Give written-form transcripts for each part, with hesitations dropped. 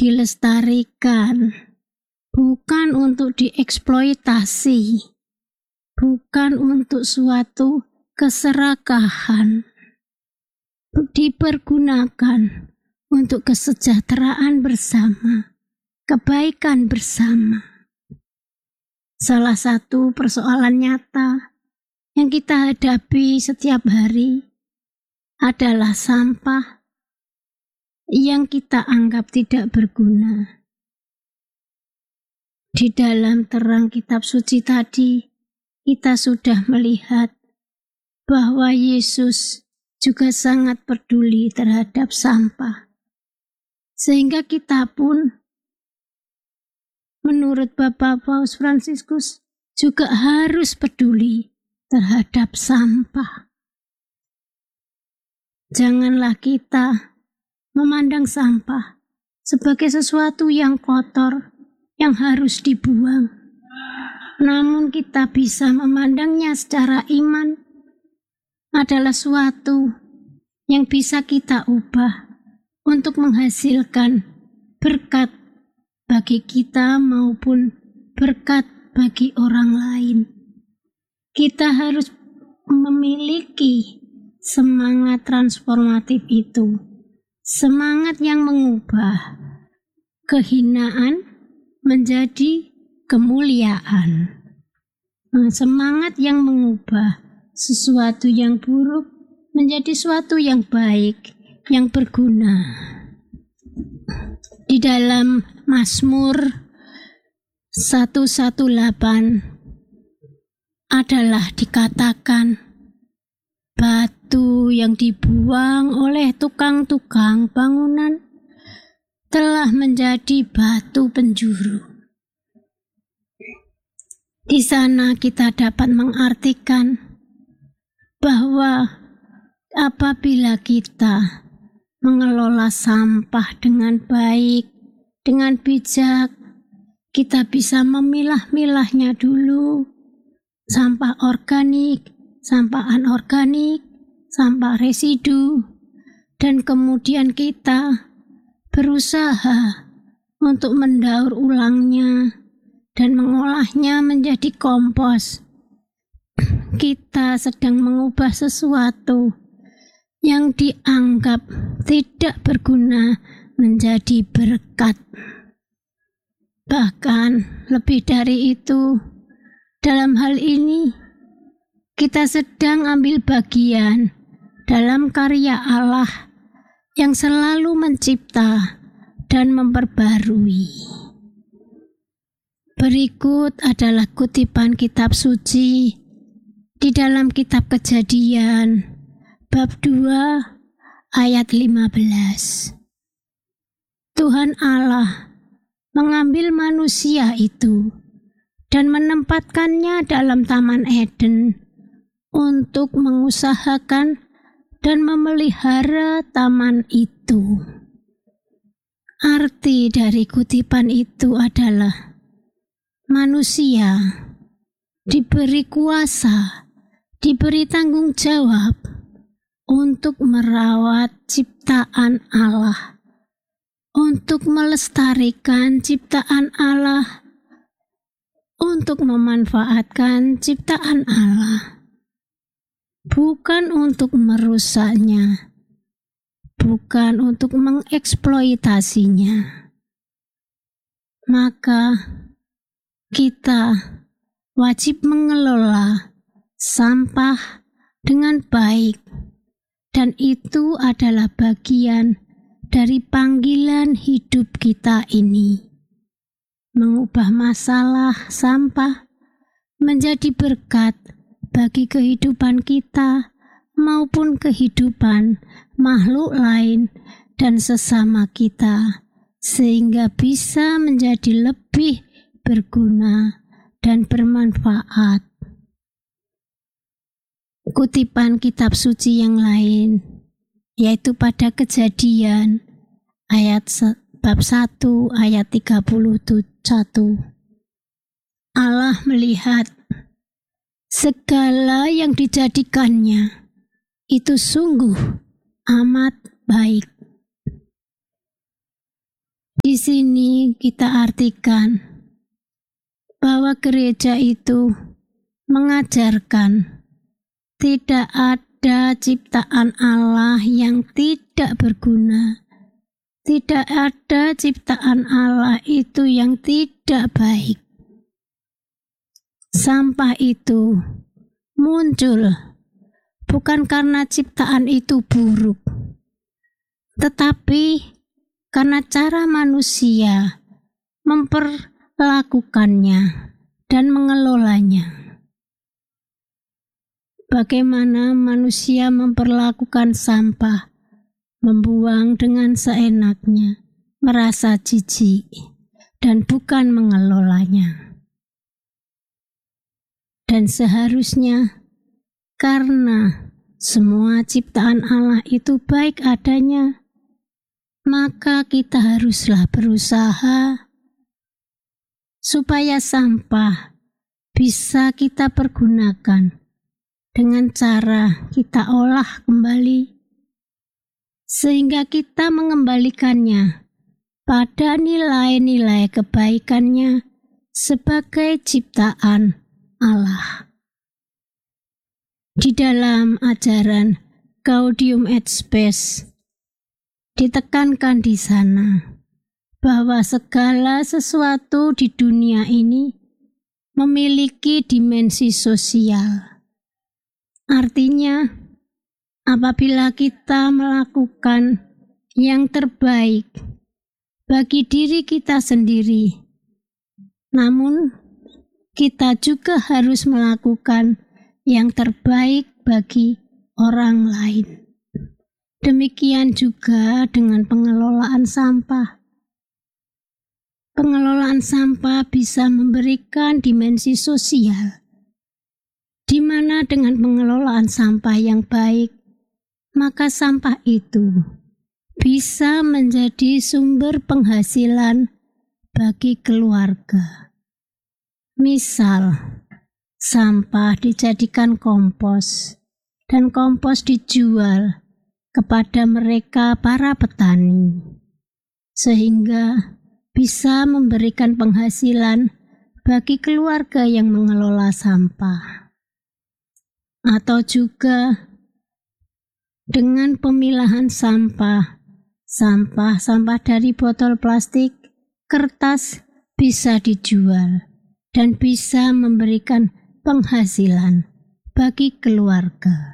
dilestarikan, bukan untuk dieksploitasi, bukan untuk suatu keserakahan, dipergunakan untuk kesejahteraan bersama, kebaikan bersama. Salah satu persoalan nyata yang kita hadapi setiap hari adalah sampah yang kita anggap tidak berguna. Di dalam terang kitab suci tadi, kita sudah melihat bahwa Yesus juga sangat peduli terhadap sampah. Sehingga kita pun, menurut Bapak Paus Fransiskus, juga harus peduli terhadap sampah. Janganlah kita memandang sampah sebagai sesuatu yang kotor, yang harus dibuang. Namun kita bisa memandangnya secara iman adalah suatu yang bisa kita ubah untuk menghasilkan berkat bagi kita maupun berkat bagi orang lain. Kita harus memiliki semangat transformatif itu, semangat yang mengubah kehinaan menjadi kemuliaan, semangat yang mengubah sesuatu yang buruk menjadi sesuatu yang baik, yang berguna. Di dalam Mazmur 118 adalah dikatakan batu yang dibuang oleh tukang-tukang bangunan telah menjadi batu penjuru. Di sana kita dapat mengartikan bahwa apabila kita mengelola sampah dengan baik, dengan bijak, kita bisa memilah-milahnya dulu. Sampah organik, sampah anorganik, sampah residu, dan kemudian kita berusaha untuk mendaur ulangnya dan mengolahnya menjadi kompos. Kita sedang mengubah sesuatu yang dianggap tidak berguna menjadi berkat. Bahkan lebih dari itu, dalam hal ini kita sedang ambil bagian dalam karya Allah yang selalu mencipta dan memperbarui. Berikut adalah kutipan kitab suci di dalam kitab Kejadian bab 2 ayat 15. Tuhan Allah mengambil manusia itu dan menempatkannya dalam Taman Eden untuk mengusahakan dan memelihara taman itu. Arti dari kutipan itu adalah manusia diberi kuasa, diberi tanggung jawab untuk merawat ciptaan Allah, untuk melestarikan ciptaan Allah, untuk memanfaatkan ciptaan Allah, bukan untuk merusaknya, bukan untuk mengeksploitasinya. Maka kita wajib mengelola sampah dengan baik, dan itu adalah bagian dari panggilan hidup kita ini. Mengubah masalah sampah menjadi berkat bagi kehidupan kita maupun kehidupan makhluk lain dan sesama kita, sehingga bisa menjadi lebih berguna dan bermanfaat. Kutipan kitab suci yang lain, yaitu pada Kejadian bab 1 ayat 31. Allah melihat segala yang dijadikannya itu sungguh amat baik. Di sini kita artikan bahwa gereja itu mengajarkan tidak ada ciptaan Allah yang tidak berguna. Tidak ada ciptaan Allah itu yang tidak baik. Sampah itu muncul bukan karena ciptaan itu buruk, tetapi karena cara manusia memperlakukannya dan mengelolanya. Bagaimana manusia memperlakukan sampah, membuang dengan seenaknya, merasa jijik, dan bukan mengelolanya. Dan seharusnya karena semua ciptaan Allah itu baik adanya, maka kita haruslah berusaha supaya sampah bisa kita pergunakan dengan cara kita olah kembali, sehingga kita mengembalikannya pada nilai-nilai kebaikannya sebagai ciptaan Allah. Di dalam ajaran Gaudium et Spes ditekankan di sana bahwa segala sesuatu di dunia ini memiliki dimensi sosial. Artinya, apabila kita melakukan yang terbaik bagi diri kita sendiri, namun kita juga harus melakukan yang terbaik bagi orang lain. Demikian juga dengan pengelolaan sampah. Pengelolaan sampah bisa memberikan dimensi sosial, di mana dengan pengelolaan sampah yang baik, maka sampah itu bisa menjadi sumber penghasilan bagi keluarga. Misal, sampah dijadikan kompos, dan kompos dijual kepada mereka para petani, sehingga bisa memberikan penghasilan bagi keluarga yang mengelola sampah. Atau juga dengan pemilahan sampah dari botol plastik, kertas bisa dijual dan bisa memberikan penghasilan bagi keluarga.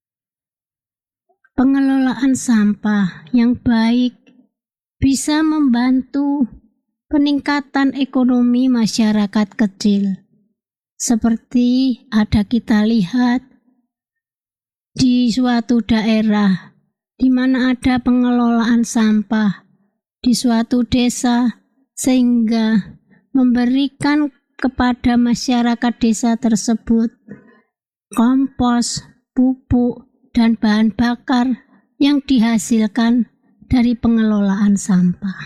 Pengelolaan sampah yang baik bisa membantu peningkatan ekonomi masyarakat kecil, seperti ada kita lihat di suatu daerah di mana ada pengelolaan sampah di suatu desa, sehingga memberikan kepada masyarakat desa tersebut kompos, pupuk, dan bahan bakar yang dihasilkan dari pengelolaan sampah.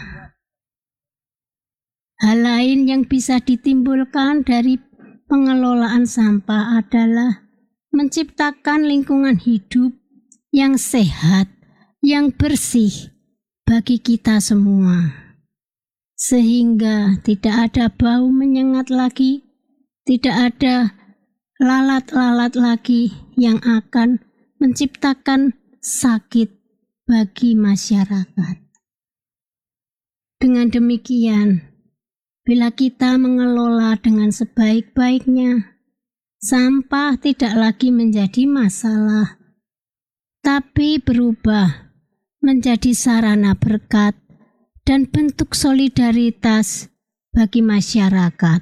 Hal lain yang bisa ditimbulkan dari pengelolaan sampah adalah menciptakan lingkungan hidup yang sehat, yang bersih bagi kita semua, sehingga tidak ada bau menyengat lagi, tidak ada lalat-lalat lagi yang akan menciptakan sakit bagi masyarakat. Dengan demikian, bila kita mengelola dengan sebaik-baiknya, sampah tidak lagi menjadi masalah, tapi berubah menjadi sarana berkat dan bentuk solidaritas bagi masyarakat.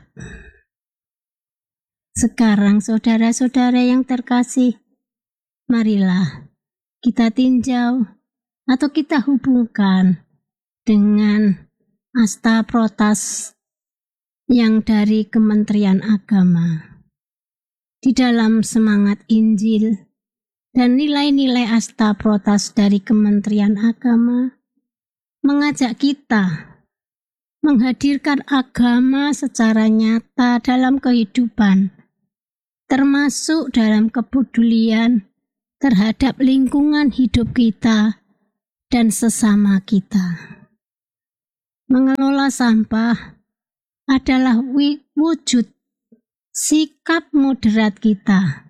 Sekarang saudara-saudara yang terkasih, marilah kita tinjau atau kita hubungkan dengan asta protas yang dari Kementerian Agama. Di dalam semangat Injil dan nilai-nilai asta protas dari Kementerian Agama mengajak kita menghadirkan agama secara nyata dalam kehidupan, termasuk dalam kepedulian terhadap lingkungan hidup kita dan sesama kita. mengelola sampah adalah wujud sikap moderat kita.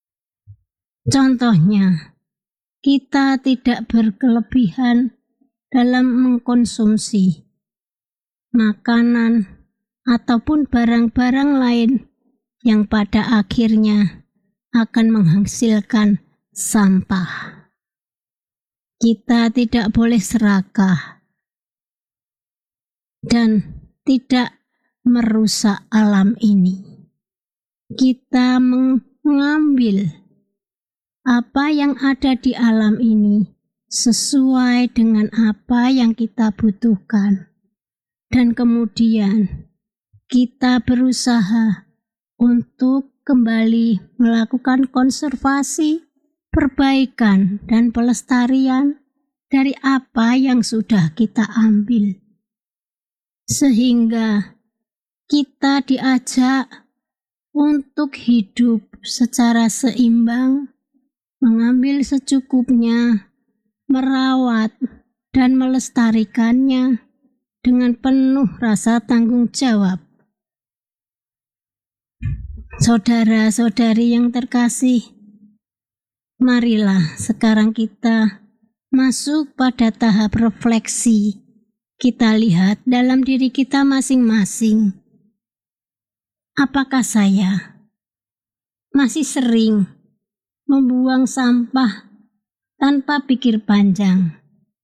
Contohnya, kita tidak berkelebihan dalam mengkonsumsi makanan ataupun barang-barang lain yang pada akhirnya akan menghasilkan sampah. Kita tidak boleh serakah dan tidak merusak alam ini. Kita mengambil apa yang ada di alam ini sesuai dengan apa yang kita butuhkan. Dan kemudian kita berusaha untuk kembali melakukan konservasi, perbaikan, dan pelestarian dari apa yang sudah kita ambil. Sehingga kita diajak untuk hidup secara seimbang, mengambil secukupnya, merawat dan melestarikannya dengan penuh rasa tanggung jawab. Saudara-saudari yang terkasih, marilah sekarang kita masuk pada tahap refleksi. Kita lihat dalam diri kita masing-masing. Apakah saya masih sering membuang sampah tanpa pikir panjang?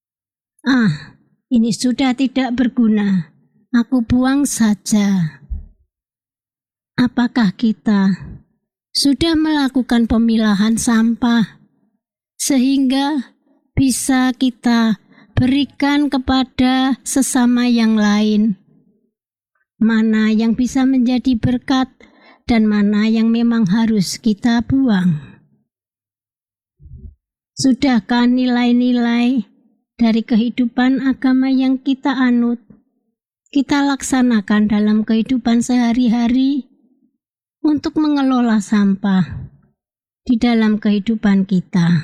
Ini sudah tidak berguna, aku buang saja. Apakah kita sudah melakukan pemilahan sampah sehingga bisa kita berikan kepada sesama yang lain? Mana yang bisa menjadi berkat dan mana yang memang harus kita buang? Sudahkah nilai-nilai dari kehidupan agama yang kita anut, kita laksanakan dalam kehidupan sehari-hari untuk mengelola sampah di dalam kehidupan kita?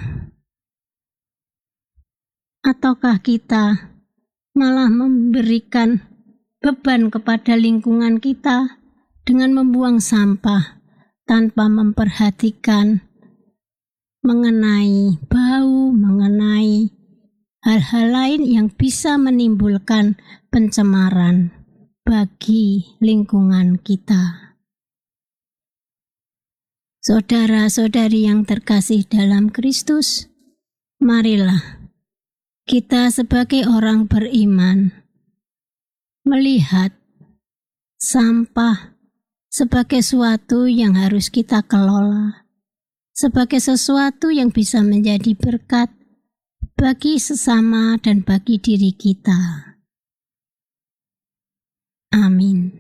Ataukah kita malah memberikan beban kepada lingkungan kita dengan membuang sampah tanpa memperhatikan mengenai bau, mengenai hal-hal lain yang bisa menimbulkan pencemaran bagi lingkungan kita? Saudara-saudari yang terkasih dalam Kristus, marilah kita sebagai orang beriman melihat sampah sebagai sesuatu yang harus kita kelola, sebagai sesuatu yang bisa menjadi berkat bagi sesama dan bagi diri kita. Amin.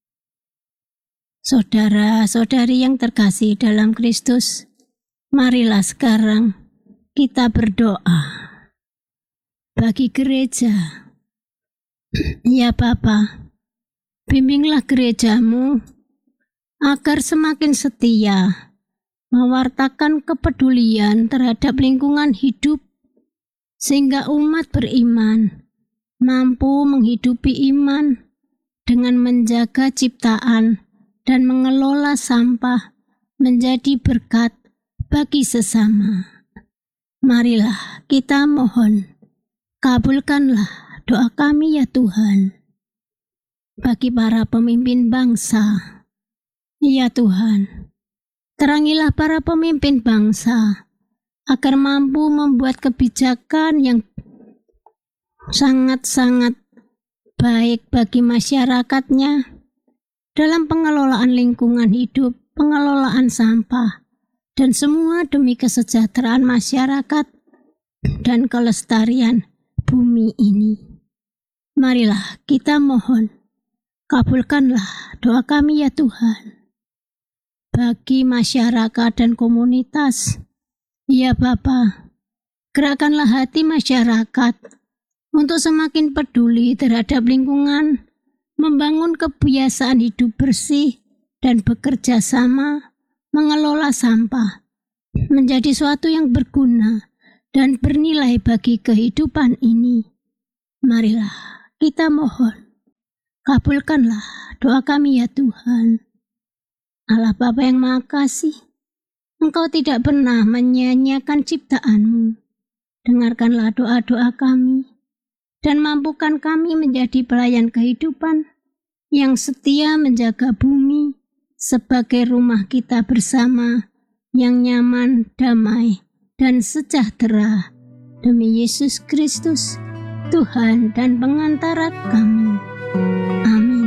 Saudara-saudari yang terkasih dalam Kristus, marilah sekarang kita berdoa bagi gereja. Ya Bapa, bimbinglah gerejamu agar semakin setia mewartakan kepedulian terhadap lingkungan hidup, sehingga umat beriman mampu menghidupi iman dengan menjaga ciptaan dan mengelola sampah menjadi berkat bagi sesama. Marilah kita mohon, kabulkanlah doa kami ya Tuhan. Bagi para pemimpin bangsa, ya Tuhan, terangilah para pemimpin bangsa agar mampu membuat kebijakan yang sangat-sangat baik bagi masyarakatnya dalam pengelolaan lingkungan hidup, pengelolaan sampah, dan semua demi kesejahteraan masyarakat dan kelestarian bumi ini. Marilah kita mohon, kabulkanlah doa kami ya Tuhan. Bagi masyarakat dan komunitas, ya Bapa, gerakkanlah hati masyarakat untuk semakin peduli terhadap lingkungan, membangun kebiasaan hidup bersih, dan bekerja sama mengelola sampah menjadi suatu yang berguna dan bernilai bagi kehidupan ini. Marilah Kita mohon, kabulkanlah doa kami ya Tuhan. Allah Bapa yang Maha Kasih, Engkau tidak pernah menyia-nyiakan ciptaan-Mu. Dengarkanlah doa-doa kami, dan mampukan kami menjadi pelayan kehidupan yang setia menjaga bumi sebagai rumah kita bersama yang nyaman, damai, dan sejahtera. Demi Yesus Kristus, Tuhan dan pengantara kami. Amin.